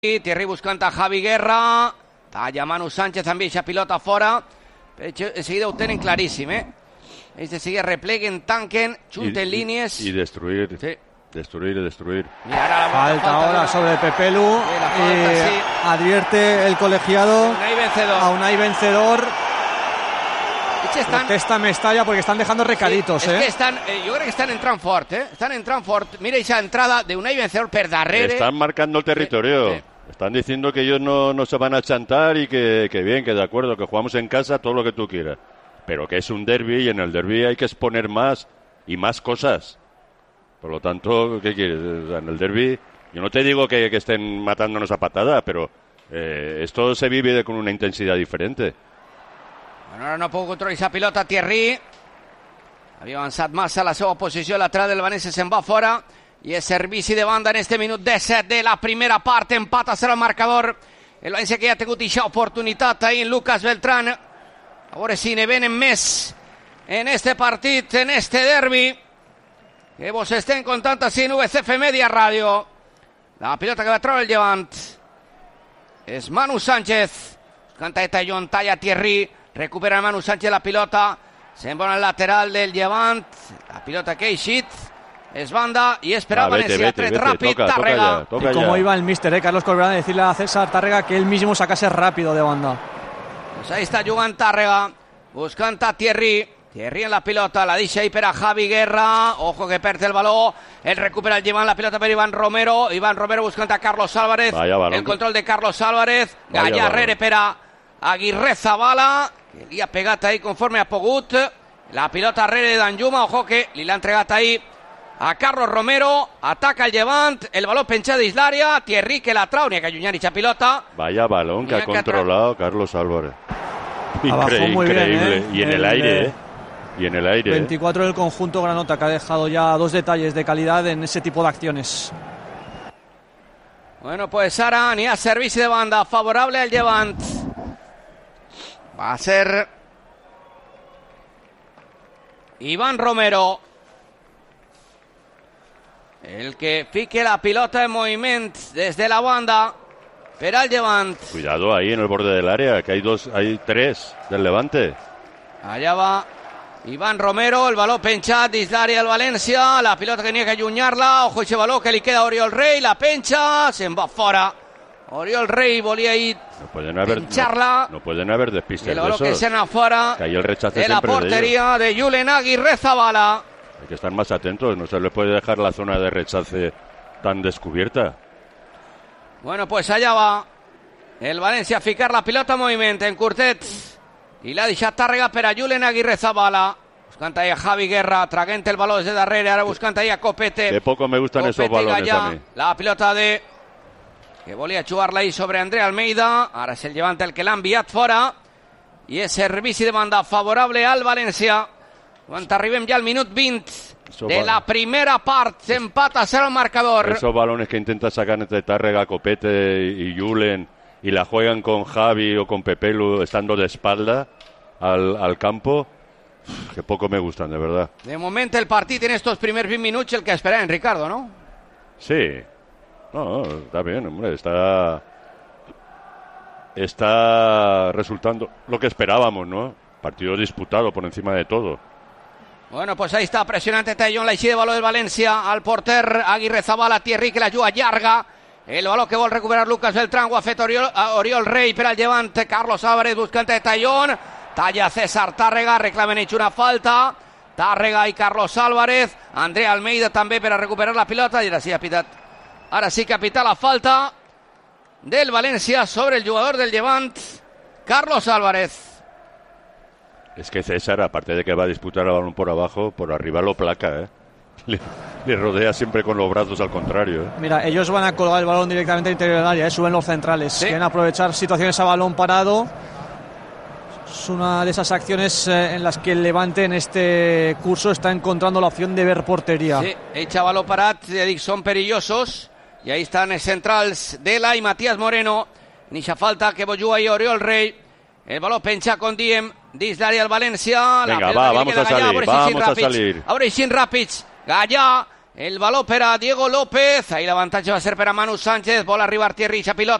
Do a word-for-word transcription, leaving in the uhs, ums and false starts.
Thierry buscant a Javi Guerra, talla Manu Sánchez amb eixa pilota fora, en seguida ho tenen claríssim, eh? Ells de seguida repleguen, tanquen, junten y, línies. Y, y destruir, sí. destruir y destruir. Mira, ahora falta, falta ahora sobre Pepelu, falta, eh, sí. Advierte el colegiado Unai Vencedor. a Unai Vencedor. Estan... Protesta Mestalla porque están dejando recaditos, sí, eh. Es que estan, eh, yo creo que están entrant fort, eh. Están entrant fort. Mira esa entrada de Unai Vencedor per darrere. Están marcando el territorio. Sí, sí. Están diciendo que ellos no, no se van a chantar y que, que bien, que de acuerdo, que jugamos en casa, todo lo que tú quieras. Pero que es un derbi y en el derbi hay que exponer más y más cosas. Por lo tanto, ¿qué quieres? En el derbi, yo no te digo que, que estén matándonos a patada, pero eh, esto se vive con una intensidad diferente. Bueno, ara no puc controlar aquesta pilota Thierry. Havia avançat massa a la seva posició lateral del València, se'n va fora. I és servici de banda en este minut disset de la primera part. Empat a zero al marcador. El València que ja ha tingut aquesta oportunitat ahir en Lucas Beltrán. A veure si ne venen més en este partit, en este derbi. Que vos estem contant així en U C F Media Ràdio. La pilota que va treure el Llevant és Manu Sánchez. Canta esta John, talla Thierry. Recupera Manu Sánchez la pilota. Se'n va al lateral del Llevant. La pilota que ha eixit. Es banda y espera Valencia. Tret ràpid, toca, Tàrrega. Toca ya, toca y como ya. iba el míster, eh, Carlos Corberán, decirle a César Tàrrega que él mismo sacase rápido de banda. Pues ahí está jugant Tàrrega. Buscant a Thierry. Thierry en la pilota. La deixa ahí per a Javi Guerra. Ojo que perd el baló. El recupera el Llevant la pilota per Iván Romero. Iván Romero buscant a Carlos Álvarez. El control de Carlos Álvarez. Gallà rere per a Aguirre Zabala. Que li ha pegat ahí conforme ha pogut. La pilota rere de Danjuma. Ojo que li l'ha entregat ahí a Carlos Romero. Ataca el Llevant. El balón penchado de Islaria. Thierry que la trau. Ni a que allunyar esa pilota. Vaya balón que ha controlado Carlos Álvarez. Increíble, muy increíble. Bien, ¿eh? Y en el, el aire, ¿eh? Y en el aire. veinticuatro del conjunto granota, que ha dejado ya dos detalles de calidad en ese tipo de acciones. Bueno, pues ara ni a servici de banda favorable al Llevant. Va a ser Iván Romero el que fique la pilota en movimiento desde la banda per al Llevant. Cuidado ahí en el borde del área, que hay dos, hay tres del Levante. Allá va Iván Romero, el balón penchat d'Islària al València, la pilota que n'hi ha que allunyar-la, ojo ese balón que li queda a Oriol Rey, la pencha, se'n va fora. Oriol Rey volia ir no pueden haber, pencharla. No, no pueden haber despistes el balón de esos. que se n'ha fora que ahí el rechace de la portería de, de Julen Aguirre Zabala. Hay que estar más atentos, no se les puede dejar la zona de rechace tan descubierta. Bueno, pues allá va el València a ficar la pilota en moviment en curtet i l'ha deixat Tàrrega per a Julen Aguirre Zabala. Buscant ahí a Javi Guerra, traguent el balón desde darrere, ara buscant ahí a Copete. Qué poco me gustan Copete esos balones Gallà, a mí. la pilota de que volia jugar-la ahí sobre André Almeida, ara és el Llevant el que l'ha enviat fora i és servici de banda favorable al València. Quan arribem ja al minut vint Eso de la primera part, empat a cero al marcador. Esos balones que intenta sacar entre Tàrrega, Copete y Julen y la juegan con Javi o con Pepelu estando de espalda al, al campo, que poco me gustan, de verdad. De momento el partit en estos primers vint minuts el que esperava en Ricardo, ¿no? Sí. No, no, está bien, hombre, está está resultando lo que esperábamos, ¿no? Partido disputado por encima de todo. Bueno, pues ahí está, presionante Tallón, la eixida de baló del València, al porter Aguirre Zabala, Thierry que la juga llarga, el baló que vol recuperar Lucas Beltrán, ho ha fet Oriol, Oriol Rey per al Llevant, Carlos Álvarez buscant a Tallón, talla César Tàrrega, reclamen hecho una falta, Tàrrega i Carlos Álvarez, André Almeida també per a recuperar la pilota, i ara sí ha pitat, ara sí que ha pitat la falta del València sobre el jugador del Llevant, Carlos Álvarez. Es que César, aparte de que va a disputar el balón por abajo, por arriba lo placa, ¿eh? Le, le rodea siempre con los brazos al contrario, ¿eh? Mira, ellos van a colgar el balón directamente al interior del área, ¿eh? Suben los centrales. ¿Sí? Quieren aprovechar situaciones a balón parado. Es una de esas acciones eh, en las que el Levante en este curso está encontrando la opción de ver portería. Sí, echa balón parat, son perillosos. Y ahí están els centrals Dela y Matías Moreno. En esa falta que volló ahí Oriol Rey. El balón pencha con Diem. d'Islària al València. Venga, va, vamos a salir, vamos a salir. Ahora Ixin Ràpids. Gallà, El baló per a Diego López. Ahí l'avantatge va ser per a Manu Sánchez. Vol arribar Thierry, pilota